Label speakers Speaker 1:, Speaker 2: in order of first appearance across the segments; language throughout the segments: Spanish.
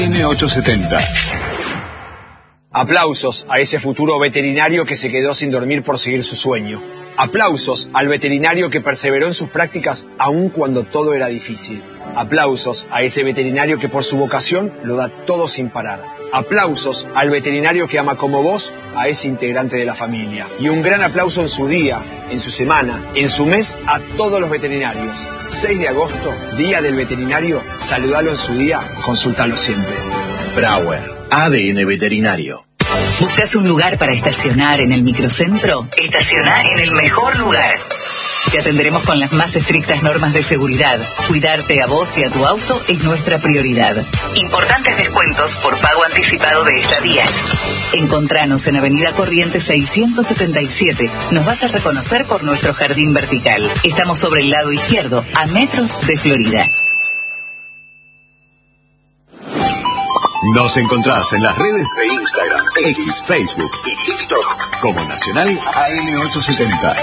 Speaker 1: AM870.
Speaker 2: Aplausos a ese futuro veterinario que se quedó sin dormir por seguir su sueño. Aplausos al veterinario que perseveró en sus prácticas aun cuando todo era difícil. Aplausos a ese veterinario que por su vocación lo da todo sin parar. Aplausos al veterinario que ama como vos a ese integrante de la familia. Y un gran aplauso en su día, en su semana, en su mes a todos los veterinarios. 6 de agosto, Día del Veterinario. Saludalo en su día, consultalo siempre.
Speaker 1: Brauer, ADN Veterinario.
Speaker 3: ¿Buscas un lugar para estacionar en el microcentro? Estaciona en el mejor lugar. Te atenderemos con las más estrictas normas de seguridad. Cuidarte a vos y a tu auto es nuestra prioridad. Importantes descuentos por pago anticipado de estadías. Encontranos en Avenida Corrientes 677. Nos vas a reconocer por nuestro jardín vertical. Estamos sobre el lado izquierdo, a metros de Florida.
Speaker 1: Nos encontrás en las redes de Instagram, X, Facebook y TikTok como Nacional AM870.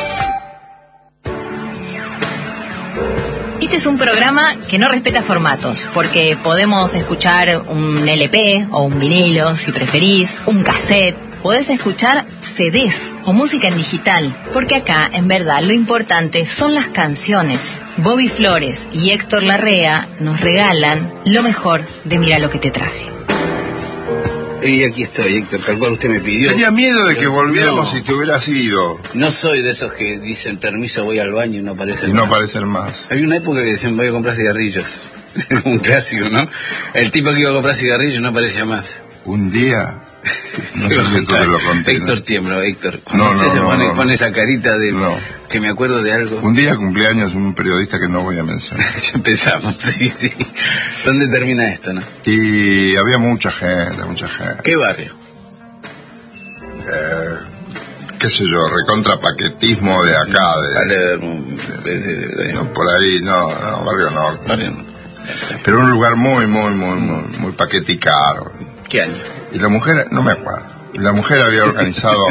Speaker 4: Este es un programa que no respeta formatos, porque podemos escuchar un LP o un vinilo, si preferís, un cassette. Podés escuchar CDs o música en digital, porque acá, en verdad, lo importante son las canciones. Bobby Flores y Héctor Larrea nos regalan lo mejor de Mira lo que te traje.
Speaker 5: Y aquí estoy, Héctor, tal cual usted me pidió.
Speaker 6: Tenía miedo de que volviéramos y te hubieras ido.
Speaker 5: No soy de esos que dicen permiso, voy al baño y no aparecen
Speaker 6: y no aparecen más.
Speaker 5: Había una época que decían voy a comprar cigarrillos. Un clásico, ¿no? El tipo que iba a comprar cigarrillos no aparecía más.
Speaker 6: Un día... No sé si esto te lo conté.
Speaker 5: Héctor tiembla, Héctor. Cuando usted se pone esa carita de que me acuerdo de algo.
Speaker 6: Un día cumpleaños un periodista que no voy a mencionar.
Speaker 5: Ya empezamos, sí. ¿Dónde termina esto, no?
Speaker 6: Y había mucha gente.
Speaker 5: ¿Qué barrio?
Speaker 6: Qué sé yo, recontrapaquetismo de acá. No, por ahí, Barrio Norte. Pero un lugar muy paqueticaro.
Speaker 5: ¿Qué año?
Speaker 6: Y la mujer, no me acuerdo, la mujer había organizado,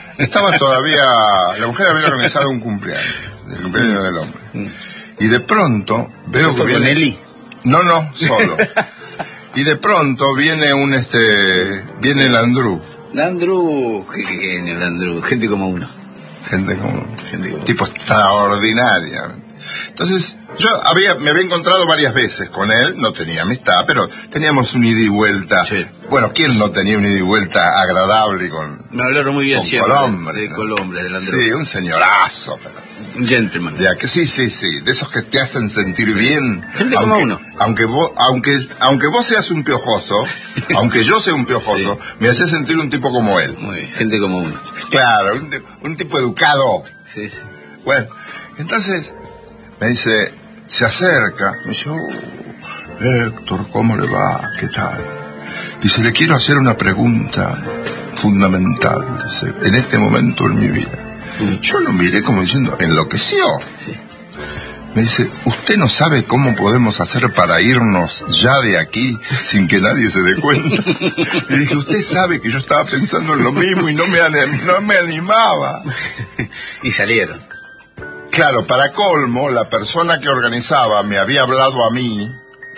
Speaker 6: la mujer había organizado un cumpleaños, el cumpleaños del hombre. Y de pronto veo que viene...
Speaker 5: Nelly?
Speaker 6: No, solo. Y de pronto viene viene el Andrew.
Speaker 5: Qué genio el Andrew, gente como uno.
Speaker 6: Tipo extraordinaria. Entonces, me había encontrado varias veces con él, no tenía amistad, pero teníamos un ida y vuelta. Sí. Bueno, ¿quién no tenía un ida y vuelta agradable con...
Speaker 5: Me hablaron muy bien siempre.
Speaker 6: Colombre,
Speaker 5: Colombre, del Andrew.
Speaker 6: Sí, un señorazo, pero...
Speaker 5: Un gentleman.
Speaker 6: Ya, que sí, de esos que te hacen sentir bien.
Speaker 5: Gente como uno.
Speaker 6: Aunque vos seas un piojoso, aunque yo sea un piojoso, sí, me hace sentir un tipo como él.
Speaker 5: Muy bien, gente como uno.
Speaker 6: Claro, un tipo educado.
Speaker 5: Sí.
Speaker 6: Bueno, entonces... Me dice, se acerca, me dice, Héctor, ¿cómo le va? ¿Qué tal? Dice, le quiero hacer una pregunta fundamental, dice, en este momento en mi vida. Yo lo miré como diciendo, enloqueció.
Speaker 5: Sí.
Speaker 6: Me dice, ¿usted no sabe cómo podemos hacer para irnos ya de aquí sin que nadie se dé cuenta? Le dije, usted sabe que yo estaba pensando en lo mismo y no me animaba.
Speaker 5: Y salieron.
Speaker 6: Claro, para colmo, la persona que organizaba me había hablado a mí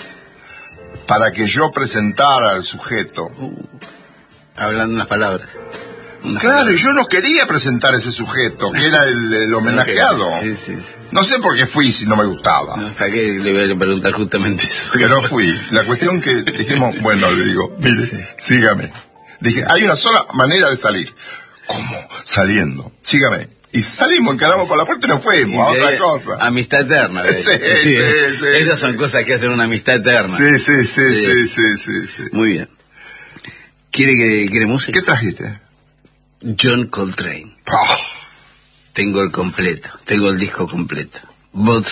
Speaker 6: para que yo presentara al sujeto.
Speaker 5: Hablando unas palabras.
Speaker 6: Claro, y yo no quería presentar a ese sujeto, que era el homenajeado.
Speaker 5: Sí.
Speaker 6: No sé por qué fui si no me gustaba.
Speaker 5: No, hasta que le voy a preguntar justamente eso.
Speaker 6: Pero fui. La cuestión que dijimos, bueno, le digo, mire, sígame. Dije, hay una sola manera de salir. ¿Cómo? Saliendo. Sígame. Y salimos, encaramos por la puerta y nos fuimos a otra cosa.
Speaker 5: Amistad eterna.
Speaker 6: Sí.
Speaker 5: Esas son cosas que hacen una amistad eterna.
Speaker 6: Sí.
Speaker 5: Muy bien. ¿Quiere música?
Speaker 6: ¿Qué trajiste?
Speaker 5: John Coltrane. Tengo el disco completo. Both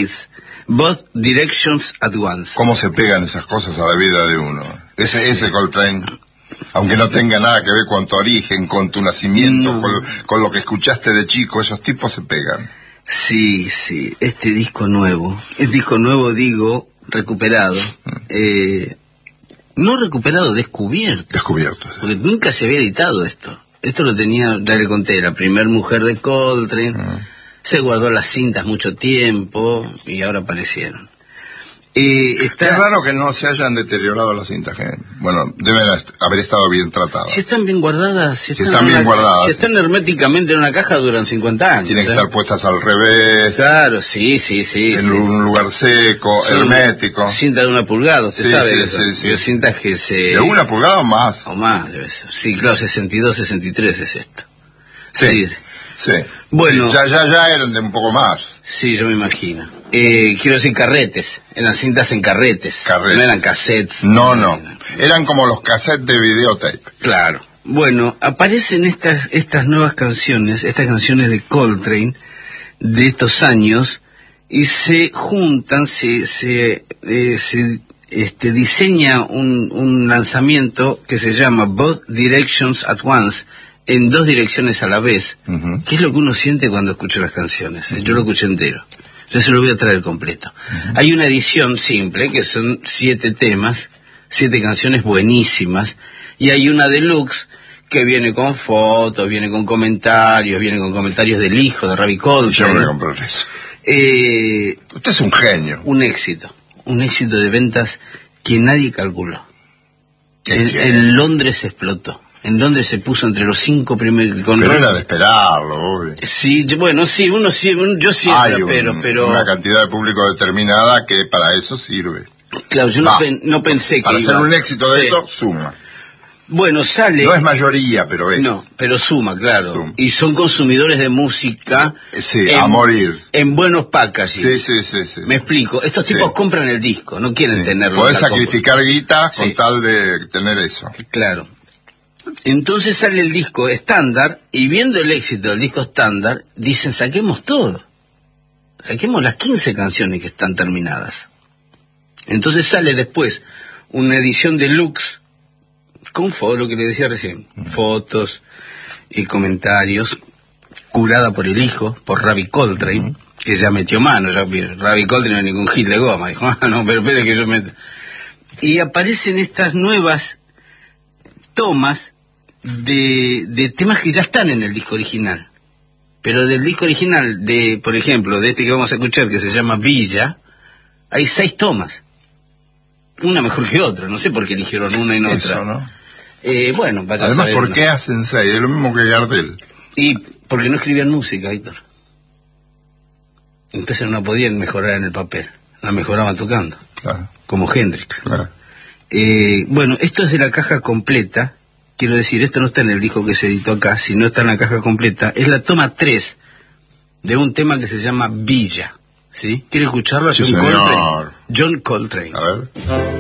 Speaker 5: Directions at Once.
Speaker 6: ¿Cómo se pegan esas cosas a la vida de uno? Ese Coltrane... Aunque no tenga nada que ver con tu origen, con tu nacimiento, con lo que escuchaste de chico, esos tipos se pegan.
Speaker 5: Sí, este disco nuevo digo, recuperado, no recuperado, descubierto.
Speaker 6: Descubierto.
Speaker 5: Porque nunca se había editado esto. Esto lo tenía, ya le conté, la primer mujer de Coltrane, se guardó las cintas mucho tiempo y ahora aparecieron.
Speaker 6: Es raro que no se hayan deteriorado las cintas, bueno, deben haber estado bien tratadas.
Speaker 5: Si están bien guardadas,
Speaker 6: si están bien guardadas.
Speaker 5: Si están herméticamente en una caja, duran 50 años.
Speaker 6: Tienen que estar puestas al revés.
Speaker 5: Claro, sí.
Speaker 6: En un lugar seco, hermético.
Speaker 5: Cinta de 1 pulgada, usted sabe.
Speaker 6: Sí.
Speaker 5: Cintas que se...
Speaker 6: ¿De 1 pulgada o más?
Speaker 5: O más, debe ser. Sí, claro, 62, 63 es esto.
Speaker 6: Sí.
Speaker 5: Bueno.
Speaker 6: Sí, ya eran de un poco más.
Speaker 5: Sí, yo me imagino. Quiero decir carretes. Eran cintas en carretes. No eran cassettes.
Speaker 6: No. Eran como los cassettes de videotape.
Speaker 5: Claro. Bueno, aparecen estas nuevas canciones, estas canciones de Coltrane de estos años, y se juntan, se diseña un lanzamiento que se llama Both Directions at Once, en 2 direcciones a la vez, que es lo que uno siente cuando escucha las canciones. Yo lo escuché entero. Yo se lo voy a traer completo. Hay una edición simple, que son 7 temas, 7 canciones buenísimas, y hay una deluxe que viene con fotos, viene con comentarios del hijo de Ravi Coltrane.
Speaker 6: Yo me compré eso. Usted es un genio.
Speaker 5: Un éxito de ventas que nadie calculó. En Londres explotó. En Londres se puso entre los 5 primeros.
Speaker 6: Pero era de esperarlo, obvio.
Speaker 5: Sí, bueno, sí, yo siempre, pero
Speaker 6: una cantidad de público determinada que para eso sirve.
Speaker 5: Claro, yo no pensé que
Speaker 6: para hacer un éxito de eso, suma.
Speaker 5: Bueno, sale...
Speaker 6: No es mayoría, pero es.
Speaker 5: No, pero suma, claro. Y son consumidores de música...
Speaker 6: Sí, a morir.
Speaker 5: En buenos packaging.
Speaker 6: Sí.
Speaker 5: Me explico. Estos tipos compran el disco, no quieren tenerlo.
Speaker 6: Podés sacrificar guita con tal de tener eso.
Speaker 5: Claro. Entonces sale el disco estándar, y viendo el éxito del disco estándar, dicen, saquemos todo. Saquemos las 15 canciones que están terminadas. Entonces sale después una edición deluxe, con lo que le decía recién, fotos y comentarios, curada por el hijo, por Ravi Coltrane, que ya metió mano. Ravi Coltrane no es ningún hit de goma, dijo, no, pero espere que yo meto. Y aparecen estas nuevas tomas de temas que ya están en el disco original. Pero del disco original, por ejemplo, de este que vamos a escuchar, que se llama Villa, hay 6 tomas. Una mejor que otra, no sé por qué eligieron una y no otra.
Speaker 6: Eso, ¿no?
Speaker 5: Bueno,
Speaker 6: además, ¿por qué hacen 6? Es lo mismo que Gardel.
Speaker 5: Y porque no escribían música, Víctor. Entonces no podían mejorar en el papel. La mejoraban tocando.
Speaker 6: Claro.
Speaker 5: Como Hendrix.
Speaker 6: Claro.
Speaker 5: Bueno, esto es de la caja completa. Quiero decir, esto no está en el disco que se editó acá, sino está en la caja completa. Es la toma 3 de un tema que se llama Villa. ¿Sí? ¿Quiere escucharlo?
Speaker 6: Sí, señor.
Speaker 5: John Coltrane.
Speaker 6: A ver.